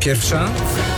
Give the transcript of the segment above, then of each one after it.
21.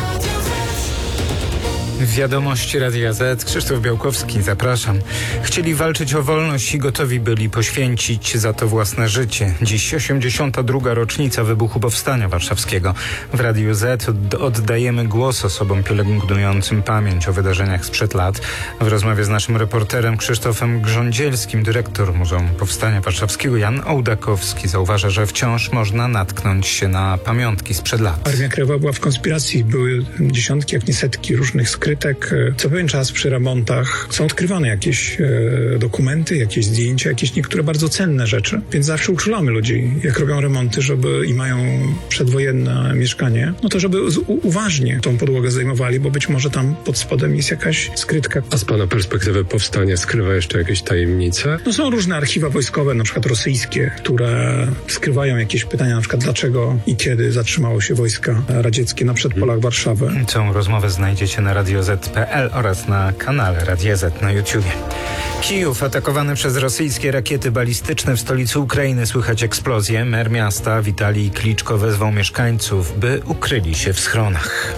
Wiadomości Radia Z. Krzysztof Białkowski, zapraszam. Chcieli walczyć o wolność i gotowi byli poświęcić za to własne życie. Dziś 82. rocznica wybuchu Powstania Warszawskiego. W Radiu Z oddajemy głos osobom pielęgnującym pamięć o wydarzeniach sprzed lat. W rozmowie z naszym reporterem Krzysztofem Grządzielskim dyrektor Muzeum Powstania Warszawskiego Jan Ołdakowski zauważa, że wciąż można natknąć się na pamiątki sprzed lat. Armia Krajowa była w konspiracji. Były dziesiątki, jak nie setki różnych skrytek. Co pewien czas przy remontach są odkrywane jakieś dokumenty, jakieś zdjęcia, jakieś niektóre bardzo cenne rzeczy. Więc zawsze uczulamy ludzi, jak robią remonty, żeby i mają przedwojenne mieszkanie, no to żeby uważnie tą podłogę zajmowali, bo być może tam pod spodem jest jakaś skrytka. A z pana perspektywy powstanie skrywa jeszcze jakieś tajemnice? No są różne archiwa wojskowe, na przykład rosyjskie, które skrywają jakieś pytania, na przykład dlaczego i kiedy zatrzymało się wojska radzieckie na przedpolach Warszawy. Całą rozmowę znajdziecie na radioz.pl oraz na kanale Radia Z na YouTubie. Kijów atakowany przez rosyjskie rakiety balistyczne. W stolicy Ukrainy słychać eksplozję. Mer miasta Witalij Kliczko wezwał mieszkańców, by ukryli się w schronach.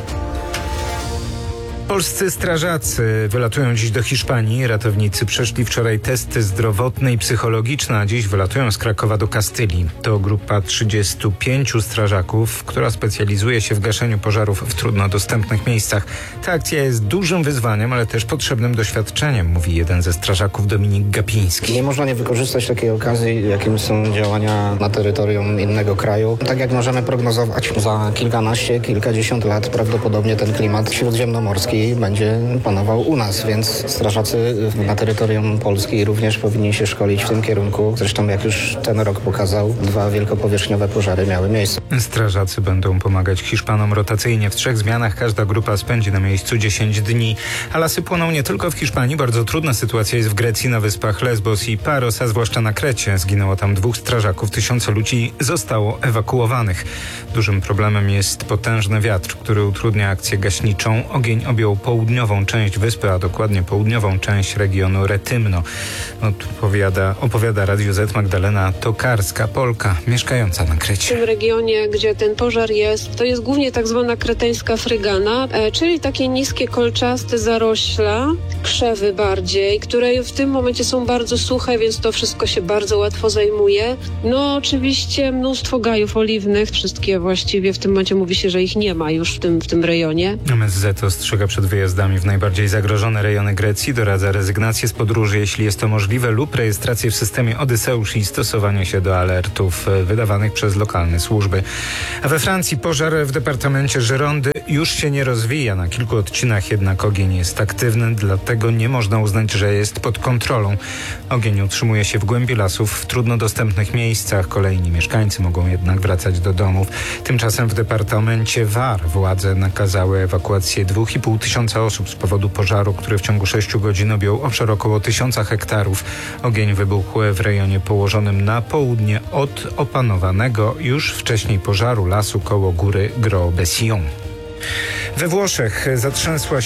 Polscy strażacy wylatują dziś do Hiszpanii. Ratownicy przeszli wczoraj testy zdrowotne i psychologiczne, a dziś wylatują z Krakowa do Kastylii. To grupa 35 strażaków, która specjalizuje się w gaszeniu pożarów w trudno dostępnych miejscach. Ta akcja jest dużym wyzwaniem, ale też potrzebnym doświadczeniem, mówi jeden ze strażaków, Dominik Gapiński. Nie można nie wykorzystać takiej okazji, jakim są działania na terytorium innego kraju. Tak jak możemy prognozować, za kilkanaście, kilkadziesiąt lat prawdopodobnie ten klimat śródziemnomorski będzie panował u nas, więc strażacy na terytorium Polski również powinni się szkolić w tym kierunku. Zresztą jak już ten rok pokazał, 2 wielkopowierzchniowe pożary miały miejsce. Strażacy będą pomagać Hiszpanom rotacyjnie w 3 zmianach. Każda grupa spędzi na miejscu 10 dni. A lasy płoną nie tylko w Hiszpanii. Bardzo trudna sytuacja jest w Grecji, na wyspach Lesbos i Paros, a zwłaszcza na Krecie. Zginęło tam 2 strażaków, tysiące ludzi zostało ewakuowanych. Dużym problemem jest potężny wiatr, który utrudnia akcję gaśniczą. Ogień objął południową część wyspy, a dokładnie południową część regionu Retymno. Opowiada Radiu Z Magdalena Tokarska, Polka mieszkająca na Krecie. W tym regionie, gdzie ten pożar jest, to jest głównie tak zwana kreteńska frygana, czyli takie niskie, kolczaste zarośla, krzewy bardziej, które w tym momencie są bardzo suche, więc to wszystko się bardzo łatwo zajmuje. No oczywiście mnóstwo gajów oliwnych, wszystkie właściwie w tym momencie mówi się, że ich nie ma już w tym rejonie. MSZ ostrzega przed wyjazdami w najbardziej zagrożone rejony Grecji, doradza rezygnację z podróży, jeśli jest to możliwe, lub rejestrację w systemie Odyseusz i stosowanie się do alertów wydawanych przez lokalne służby. A we Francji pożar w departamencie Girondy już się nie rozwija. Na kilku odcinkach jednak ogień jest aktywny, dlatego nie można uznać, że jest pod kontrolą. Ogień utrzymuje się w głębi lasów, w trudno dostępnych miejscach. Kolejni mieszkańcy mogą jednak wracać do domów. Tymczasem w departamencie Var władze nakazały ewakuację 2,5 tysiąca osób z powodu pożaru, który w ciągu 6 godzin objął obszar około 1000 hektarów. Ogień wybuchł w rejonie położonym na południe od opanowanego już wcześniej pożaru lasu koło góry Gros Bessillon. We Włoszech zatrzęsła